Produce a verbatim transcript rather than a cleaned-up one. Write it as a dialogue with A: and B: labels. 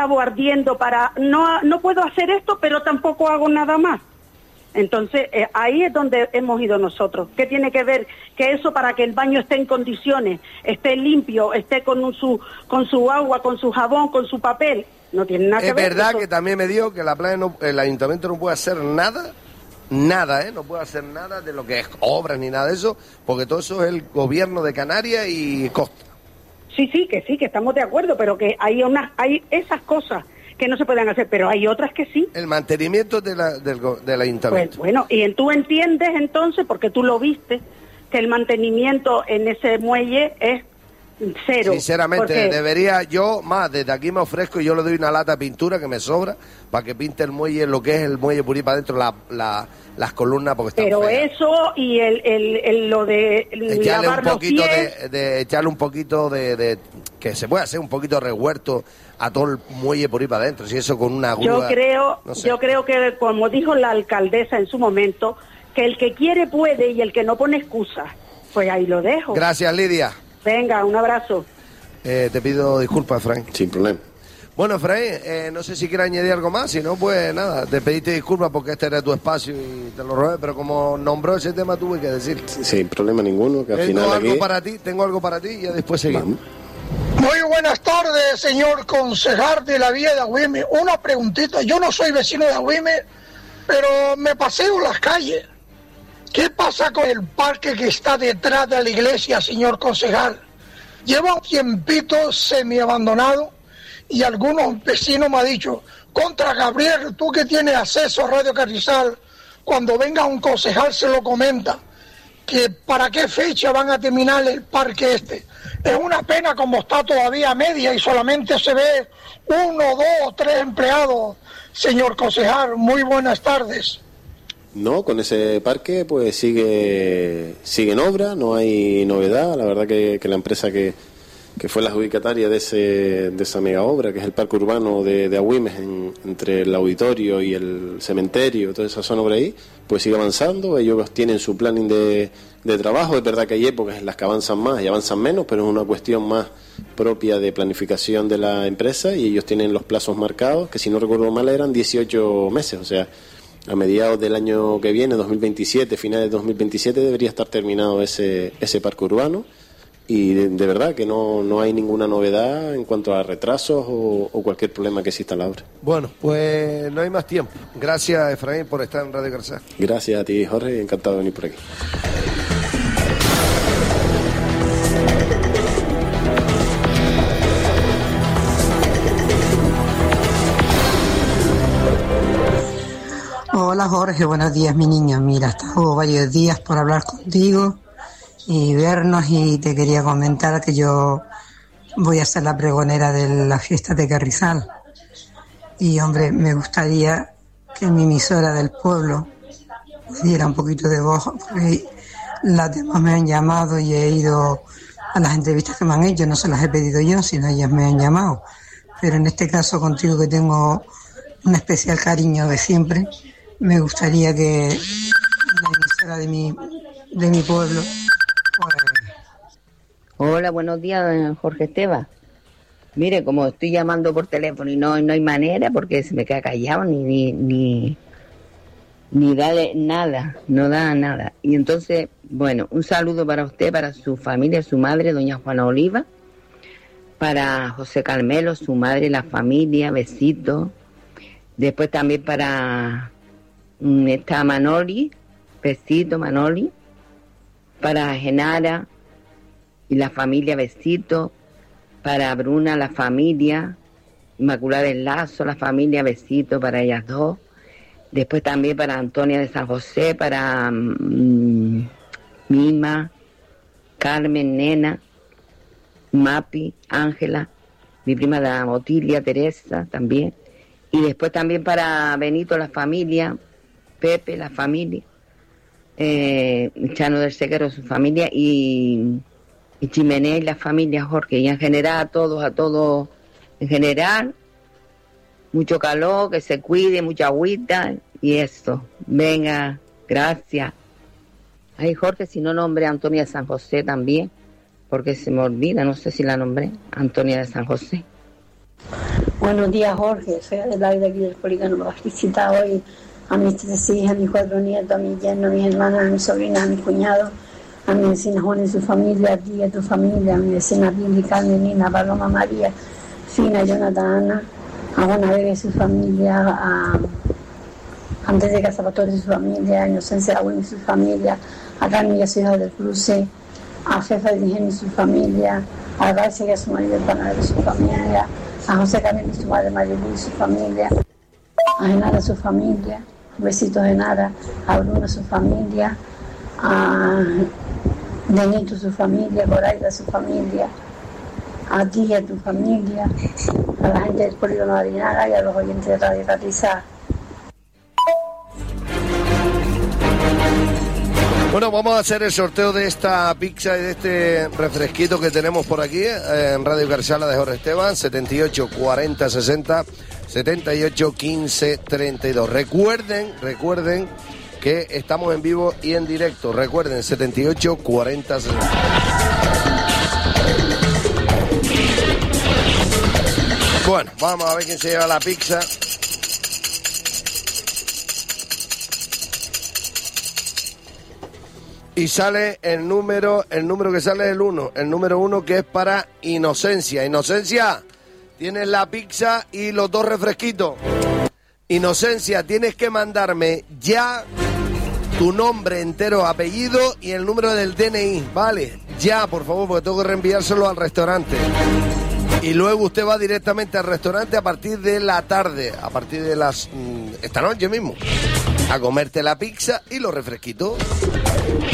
A: ardiendo para, no, no puedo hacer esto, pero tampoco hago nada más. Entonces, eh, ahí es donde hemos ido nosotros. ¿Qué tiene que ver? Que eso para que el baño esté en condiciones, esté limpio, esté con un, su con su agua, con su jabón, con su papel, no tiene nada que ver.
B: Es verdad
A: eso.
B: Que también me dijo que la playa no, el ayuntamiento no puede hacer nada, nada, ¿eh? No puede hacer nada de lo que es obras ni nada de eso, porque todo eso es el gobierno de Canarias y Costa.
A: Sí, sí, que sí, que estamos de acuerdo, pero que hay unas, hay esas cosas que no se pueden hacer, pero hay otras que sí.
B: El mantenimiento de la, del, del ayuntamiento.
A: Pues bueno, y tú entiendes entonces, porque tú lo viste, que el mantenimiento en ese muelle es cero.
B: Sinceramente,
A: porque...
B: debería yo, más, desde aquí me ofrezco y yo le doy una lata de pintura que me sobra para que pinte el muelle, lo que es el muelle por ahí para adentro, la, la, las columnas, porque están
A: Pero
B: feas.
A: Eso y el, el, el lo de
B: echarle
A: lavar
B: un poquito
A: los pies...
B: de, de echarle un poquito de, de que se puede hacer un poquito de revuelto a todo el muelle por ahí para adentro, si eso con una grúa.
A: Yo creo,
B: no sé.
A: yo creo que, como dijo la alcaldesa en su momento, que el que quiere puede y el que no pone excusas. Pues ahí lo dejo.
B: Gracias, Lidia.
A: Venga, un abrazo.
B: Eh, te pido disculpas, Frank.
C: Sin problema.
B: Bueno, Efraín, eh, no sé si quieres añadir algo más, si no, pues nada, te pediste disculpas porque este era tu espacio y te lo robé, pero como nombró ese tema tuve que decir.
C: Sin problema ninguno, que al
B: tengo
C: final
B: algo
C: aquí...
B: para ti, tengo algo para ti y ya después seguimos.
C: Vamos.
D: Muy buenas tardes, señor concejal de la vía de Agüime. Una preguntita, yo no soy vecino de Agüime, pero me paseo las calles. ¿Qué pasa con el parque que está detrás de la iglesia, señor concejal? Lleva un tiempito semi-abandonado y algunos vecinos me han dicho, contra Gabriel, tú que tienes acceso a Radio Carrizal, cuando venga un concejal se lo comenta, que para qué fecha van a terminar el parque este. Es una pena como está todavía a media y solamente se ve uno, dos, tres empleados, señor concejal. Muy buenas tardes.
C: No, con ese parque pues sigue sigue en obra, no hay novedad. La verdad que, que la empresa que, que fue la adjudicataria de ese de esa mega obra, que es el parque urbano de, de Agüimes, en, entre el auditorio y el cementerio, toda esa zona por ahí, pues sigue avanzando. Ellos tienen su planning de, de trabajo. Es verdad que hay épocas en las que avanzan más y avanzan menos, pero es una cuestión más propia de planificación de la empresa y ellos tienen los plazos marcados, que si no recuerdo mal eran dieciocho meses, o sea, a mediados del año que viene, dos mil veintisiete, finales de dos mil veintisiete, debería estar terminado ese ese parque urbano y de, de verdad que no, no hay ninguna novedad en cuanto a retrasos o, o cualquier problema que exista en la obra.
B: Bueno, pues no hay más tiempo. Gracias, Efraín, por estar en Radio Carrizal.
C: Gracias a ti, Jorge, encantado de venir por aquí.
E: Hola Jorge, buenos días mi niña. Mira, estaba varios días por hablar contigo y vernos y te quería comentar que yo voy a ser la pregonera de la fiesta de Carrizal. Y hombre, me gustaría que mi emisora del pueblo me diera un poquito de voz, porque las demás me han llamado y he ido a las entrevistas que me han hecho, no se las he pedido yo, sino ellas me han llamado. Pero en este caso contigo, que tengo un especial cariño de siempre, me gustaría que la emisora de mi, de mi pueblo... Pues...
F: Hola, buenos días, Jorge Esteban. Mire, como estoy llamando por teléfono y no, no hay manera, porque se me queda callado, ni ni ni, ni dale nada, no da nada. Y entonces, bueno, un saludo para usted, para su familia, su madre, doña Juana Oliva, para José Carmelo, su madre, la familia, besitos. Después también para... está Manoli, besito Manoli, para Genara y la familia, besito, para Bruna, la familia, Inmaculada del Lazo, la familia, besito para ellas dos. Después también para Antonia de San José, para mmm, Mima, Carmen, Nena, Mapi, Ángela, mi prima la Otilia, Teresa también. Y después también para Benito, la familia, Pepe, la familia, eh, Chano del Sequero, su familia, y, y Chimenea y la familia, Jorge, y en general a todos, a todos, en general, mucho calor, que se cuide, mucha agüita, y esto. Venga, gracias. Ay, Jorge, si no nombré a Antonia de San José también, porque se me olvida, no sé si la nombré, Antonia de San José.
G: Buenos días, Jorge. Soy Adelaide aquí del Polígono. Me vas a visitar hoy a mis tres hijas, a mis cuatro nietos, a mi yerno, a mis hermanas, a mis sobrinas, a mis cuñados, a mi vecina Juana y su familia, a ti y a tu familia, a mi vecina Billy, Carmen, Nina, Paloma, María, Fina, Jonathan, Ana, a Juana Vega y su familia, a Andrés de Casapastor y su familia, a Inocencia Laguna y su familia, a Carmen y a su hija del Cruce, a Fefa de Ingenio y su familia, a Garcia y a su marido el panadero y su familia, a José Camilo y su madre María Luis y su familia, a Genara y su familia, besitos Genara, a Bruno y su familia, a Denito y su familia, a Coraida y su familia, a ti y a tu familia, a la gente del Polígono Arinaga y a los oyentes de Radio Catizá.
B: Bueno, vamos a hacer el sorteo de esta pizza y de este refresquito que tenemos por aquí eh, en Radio Carchala de Jorge Esteban, setenta y ocho cuarenta sesenta, setenta y ocho quince treinta y dos. Recuerden, recuerden que estamos en vivo y en directo. Recuerden, setenta y ocho cuarenta sesenta. Bueno, vamos a ver quién se lleva la pizza. Y sale el número, el número que sale es el uno, el número uno que es para Inocencia. Inocencia, tienes la pizza y los dos refresquitos. Inocencia, tienes que mandarme ya tu nombre entero, apellido y el número del D N I, ¿vale? Ya, por favor, porque tengo que reenviárselo al restaurante. Y luego usted va directamente al restaurante a partir de la tarde, a partir de las... esta noche mismo, a comerte la pizza y los refresquitos.